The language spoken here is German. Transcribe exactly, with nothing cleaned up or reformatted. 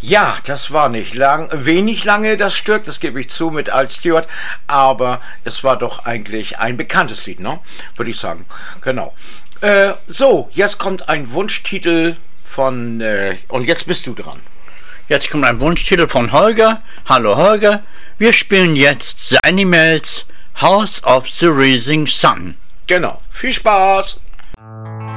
Ja, das war nicht lang, wenig lange das Stück, das gebe ich zu, mit Al Stewart, aber es war doch eigentlich ein bekanntes Lied, ne? Würde ich sagen. Genau. Äh, so, jetzt kommt ein Wunschtitel von, äh, und jetzt bist du dran. Jetzt kommt ein Wunschtitel von Holger. Hallo Holger, wir spielen jetzt The Animals, House of the Rising Sun. Genau, viel Spaß!